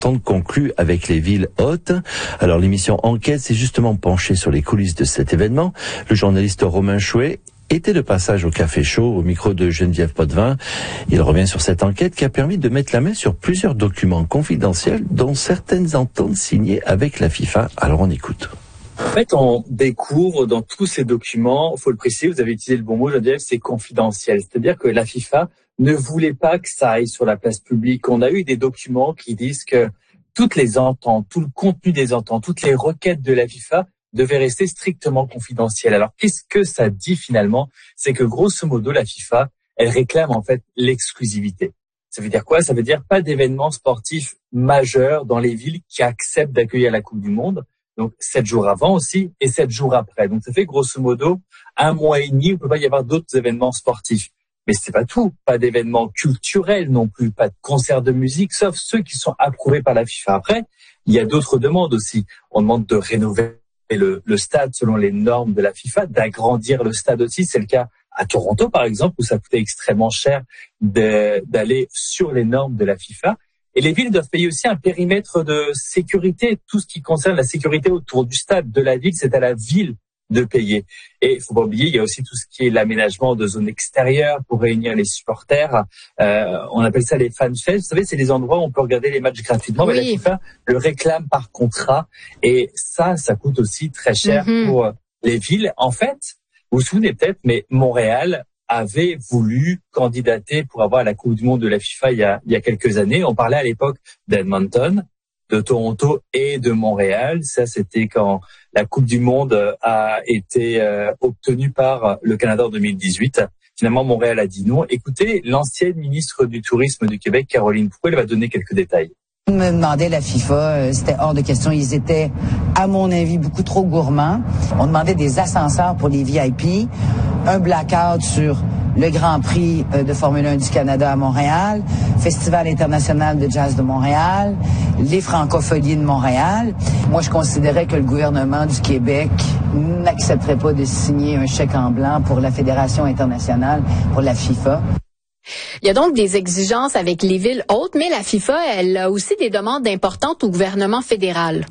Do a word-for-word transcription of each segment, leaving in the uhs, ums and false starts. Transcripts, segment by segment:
conclu avec les villes hôtes. Alors l'émission Enquête s'est justement penchée sur les coulisses de cet événement. Le journaliste Romain Chouet était de passage au Café Chaud au micro de Geneviève Potvin. Il revient sur cette enquête qui a permis de mettre la main sur plusieurs documents confidentiels dont certaines ententes signées avec la FIFA. Alors on écoute. En fait, on découvre dans tous ces documents, il faut le préciser, vous avez utilisé le bon mot, Geneviève, c'est confidentiel. C'est-à-dire que la FIFA ne voulait pas que ça aille sur la place publique. On a eu des documents qui disent que toutes les ententes, tout le contenu des ententes, toutes les requêtes de la FIFA devaient rester strictement confidentielles. Alors, qu'est-ce que ça dit finalement? C'est que grosso modo, la FIFA, elle réclame en fait l'exclusivité. Ça veut dire quoi? Ça veut dire pas d'événements sportifs majeurs dans les villes qui acceptent d'accueillir la Coupe du Monde. Donc, sept jours avant aussi et sept jours après. Donc, ça fait grosso modo un mois et demi où il ne peut pas y avoir d'autres événements sportifs. Mais c'est pas tout. Pas d'événements culturels non plus, pas de concerts de musique, sauf ceux qui sont approuvés par la FIFA. Après, il y a d'autres demandes aussi. On demande de rénover le, le stade selon les normes de la FIFA, d'agrandir le stade aussi. C'est le cas à Toronto, par exemple, où ça coûtait extrêmement cher de, d'aller sur les normes de la FIFA. Et les villes doivent payer aussi un périmètre de sécurité. Tout ce qui concerne la sécurité autour du stade de la ville, c'est à la ville de payer. Et il faut pas oublier, il y a aussi tout ce qui est l'aménagement de zones extérieures pour réunir les supporters. Euh, on appelle ça les fan fest. Vous savez, c'est les endroits où on peut regarder les matchs gratuitement. Oui. Mais la FIFA le réclame par contrat. Et ça, ça coûte aussi très cher mm-hmm. pour les villes. En fait, vous vous souvenez peut-être, mais Montréal avait voulu candidater pour avoir la Coupe du Monde de la FIFA il y a, il y a quelques années. On parlait à l'époque d'Edmonton, de Toronto et de Montréal. Ça, c'était quand la Coupe du Monde a été euh, obtenue par le Canada en deux mille dix-huit. Finalement, Montréal a dit non. Écoutez, l'ancienne ministre du Tourisme du Québec, Caroline Proulx, elle va donner quelques détails. On me demandait la FIFA, euh, c'était hors de question. Ils étaient, à mon avis, beaucoup trop gourmands. On demandait des ascenseurs pour les V I P, un blackout sur le Grand Prix de Formule un du Canada à Montréal, Festival international de jazz de Montréal, les Francopholies de Montréal. Moi, je considérais que le gouvernement du Québec n'accepterait pas de signer un chèque en blanc pour la Fédération internationale, pour la FIFA. Il y a donc des exigences avec les villes hôtes, mais la FIFA, elle a aussi des demandes importantes au gouvernement fédéral.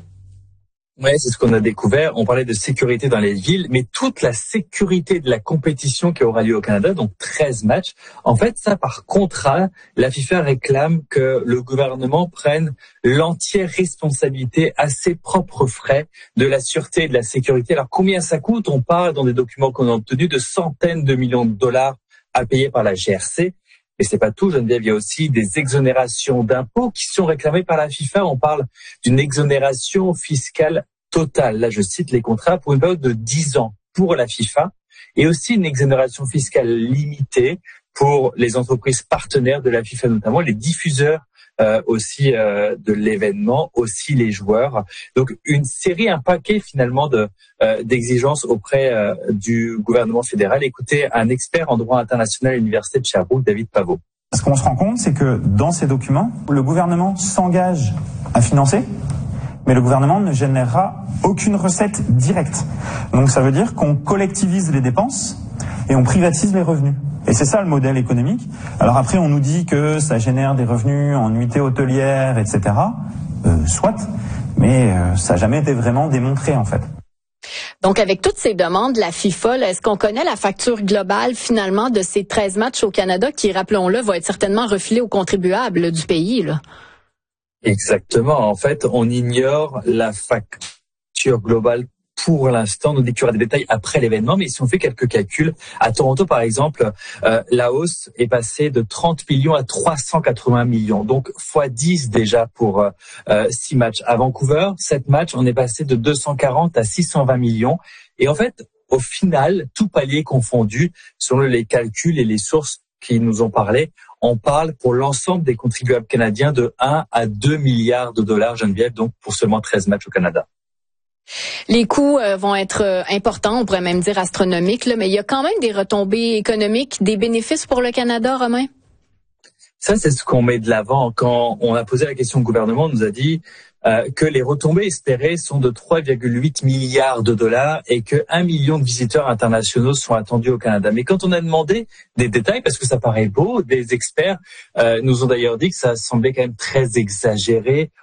Oui, c'est ce qu'on a découvert. On parlait de sécurité dans les villes, mais toute la sécurité de la compétition qui aura lieu au Canada, donc treize matchs, en fait, ça, par contrat, la FIFA réclame que le gouvernement prenne l'entière responsabilité à ses propres frais de la sûreté et de la sécurité. Alors, combien ça coûte? On parle dans des documents qu'on a obtenus de centaines de millions de dollars à payer par la G R C. Et c'est pas tout, Geneviève, il y a aussi des exonérations d'impôts qui sont réclamées par la FIFA. On parle d'une exonération fiscale totale. Là, je cite les contrats pour une période de dix ans pour la FIFA et aussi une exonération fiscale limitée pour les entreprises partenaires de la FIFA, notamment les diffuseurs euh, aussi euh, de l'événement, aussi les joueurs. Donc, une série, un paquet finalement de euh, d'exigences auprès euh, du gouvernement fédéral. Écoutez, un expert en droit international à l'Université de Sherbrooke, David Pavot. Ce qu'on se rend compte, c'est que dans ces documents, le gouvernement s'engage à financer, mais le gouvernement ne générera aucune recette directe. Donc ça veut dire qu'on collectivise les dépenses et on privatise les revenus. Et c'est ça le modèle économique. Alors après, on nous dit que ça génère des revenus en nuitées hôtelières, et cetera. Euh, soit, mais euh, ça n'a jamais été vraiment démontré en fait. Donc, avec toutes ces demandes, la FIFA, là, est-ce qu'on connaît la facture globale, finalement, de ces treize matchs au Canada qui, rappelons-le, va être certainement refilée aux contribuables du pays, là? Exactement. En fait, on ignore la facture globale pour l'instant. On dit qu'il y aura des détails après l'événement, mais si on fait quelques calculs, à Toronto, par exemple, euh, la hausse est passée de trente millions à trois cent quatre-vingts millions. Donc, fois dix déjà pour euh, six matchs. À Vancouver, sept matchs, on est passé de deux cent quarante à six cent vingt millions. Et en fait, au final, tout palier confondu, selon les calculs et les sources qui nous ont parlé, on parle pour l'ensemble des contribuables canadiens de un à deux milliards de dollars, Geneviève, donc pour seulement treize matchs au Canada. Les coûts euh, vont être euh, importants, on pourrait même dire astronomiques, là, mais il y a quand même des retombées économiques, des bénéfices pour le Canada, Romain? Ça, c'est ce qu'on met de l'avant. Quand on a posé la question au gouvernement, on nous a dit euh, que les retombées espérées sont de trois virgule huit milliards de dollars et que un million de visiteurs internationaux sont attendus au Canada. Mais quand on a demandé des détails, parce que ça paraît beau, des experts euh, nous ont d'ailleurs dit que ça semblait quand même très exagéré.